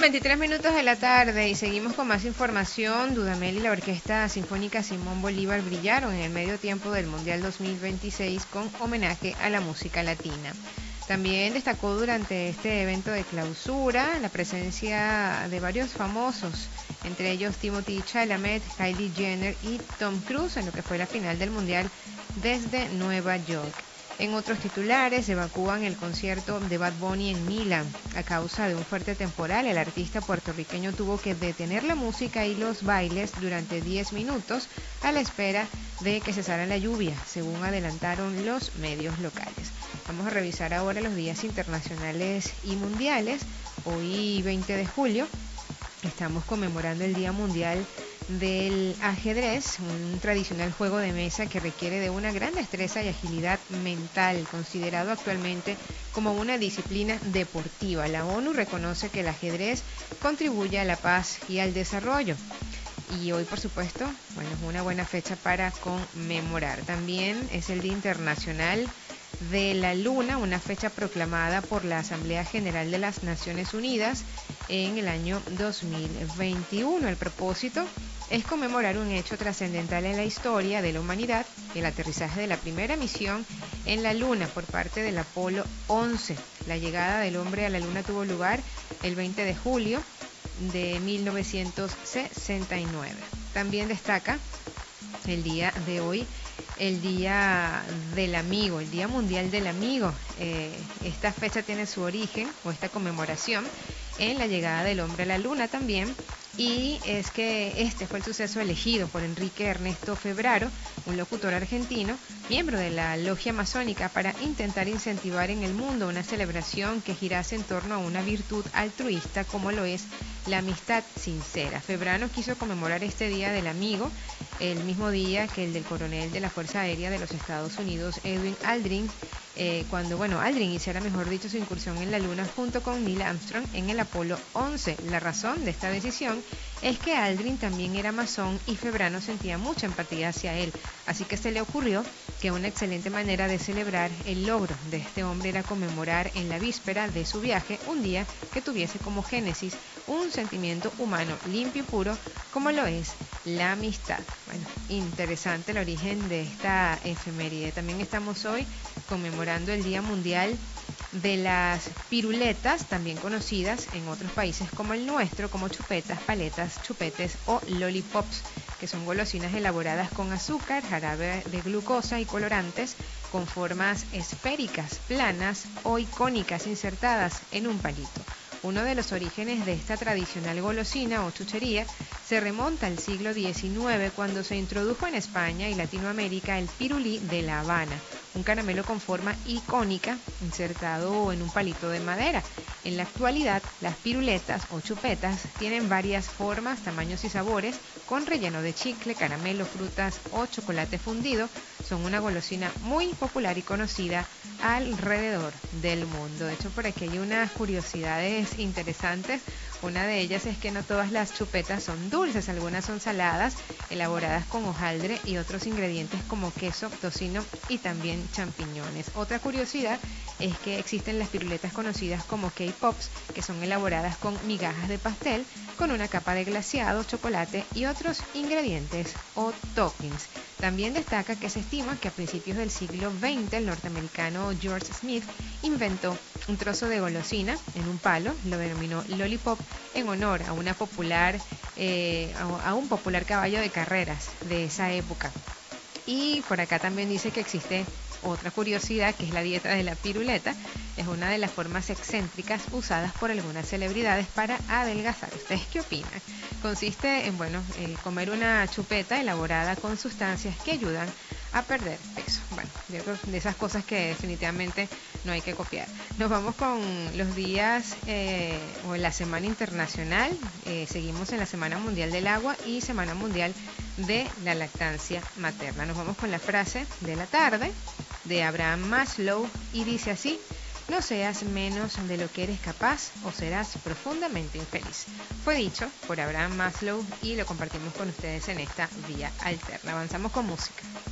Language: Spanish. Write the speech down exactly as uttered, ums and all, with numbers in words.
veintitrés minutos de la tarde y seguimos con más información. Dudamel y la Orquesta Sinfónica Simón Bolívar brillaron en el medio tiempo del Mundial dos mil veintiséis con homenaje a la música latina. También destacó durante este evento de clausura la presencia de varios famosos, entre ellos Timothy Chalamet, Kylie Jenner y Tom Cruise en lo que fue la final del Mundial desde Nueva York. En otros titulares, evacúan el concierto de Bad Bunny en Milán. A causa de un fuerte temporal, el artista puertorriqueño tuvo que detener la música y los bailes durante diez minutos a la espera de que cesara la lluvia, según adelantaron los medios locales. Vamos a revisar ahora los días internacionales y mundiales. Hoy, veinte de julio, estamos conmemorando el Día Mundial del Ajedrez, un tradicional juego de mesa que requiere de una gran destreza y agilidad mental, considerado actualmente como una disciplina deportiva. La ONU reconoce que el ajedrez contribuye a la paz y al desarrollo. Y hoy, por supuesto, bueno, es una buena fecha para conmemorar. También es el Día Internacional de la Luna, una fecha proclamada por la Asamblea General de las Naciones Unidas en el año dos mil veintiuno. El propósito es conmemorar un hecho trascendental en la historia de la humanidad, el aterrizaje de la primera misión en la Luna por parte del Apolo once. La llegada del hombre a la Luna tuvo lugar el veinte de julio de mil novecientos sesenta y nueve. También destaca el día de hoy el Día del Amigo, el Día Mundial del Amigo. Eh, esta fecha tiene su origen, o esta conmemoración, en la llegada del hombre a la Luna también, y es que este fue el suceso elegido por Enrique Ernesto Febraro, un locutor argentino, miembro de la logia masónica, para intentar incentivar en el mundo una celebración que girase en torno a una virtud altruista como lo es la amistad sincera. Febraro quiso conmemorar este Día del Amigo el mismo día que el del coronel de la Fuerza Aérea de los Estados Unidos, Edwin Aldrin, eh, cuando, bueno, Aldrin hiciera, mejor dicho, su incursión en la Luna junto con Neil Armstrong en el Apolo once. La razón de esta decisión es que Aldrin también era masón y Febraro sentía mucha empatía hacia él, así que se le ocurrió que una excelente manera de celebrar el logro de este hombre era conmemorar en la víspera de su viaje un día que tuviese como génesis un sentimiento humano limpio y puro como lo es la amistad. Bueno, interesante el origen de esta efeméride. También estamos hoy conmemorando el Día Mundial de las Piruletas, también conocidas en otros países como el nuestro como chupetas, paletas, chupetes o lollipops, que son golosinas elaboradas con azúcar, jarabe de glucosa y colorantes con formas esféricas, planas o icónicas insertadas en un palito. Uno de los orígenes de esta tradicional golosina o chuchería se remonta al siglo diecinueve, cuando se introdujo en España y Latinoamérica el pirulí de La Habana, un caramelo con forma icónica insertado en un palito de madera. En la actualidad, las piruletas o chupetas tienen varias formas, tamaños y sabores, con relleno de chicle, caramelo, frutas o chocolate fundido. Son una golosina muy popular y conocida alrededor del mundo. De hecho, por aquí hay unas curiosidades interesantes. Una de ellas es que no todas las chupetas son dulces, algunas son saladas, elaboradas con hojaldre y otros ingredientes como queso, tocino y también champiñones. Otra curiosidad es que existen las piruletas conocidas como K-Pops, que son elaboradas con migajas de pastel, con una capa de glaseado, chocolate y otros ingredientes o toppings. También destaca que se estima que a principios del siglo veinte el norteamericano George Smith inventó un trozo de golosina en un palo, lo denominó lollipop, en honor a una popular eh, a un popular caballo de carreras de esa época. Y por acá también dice que existe otra curiosidad, que es la dieta de la piruleta. Es una de las formas excéntricas usadas por algunas celebridades para adelgazar. ¿Ustedes qué opinan? Consiste en, bueno, eh, comer una chupeta elaborada con sustancias que ayudan a perder peso. Bueno, de, de esas cosas que definitivamente no hay que copiar. Nos vamos con los días eh, o la Semana Internacional. Eh, seguimos en la Semana Mundial del Agua y Semana Mundial de la Lactancia Materna. Nos vamos con la frase de la tarde de Abraham Maslow y dice así: no seas menos de lo que eres capaz o serás profundamente infeliz. Fue dicho por Abraham Maslow y lo compartimos con ustedes en esta vía alterna. Avanzamos con música.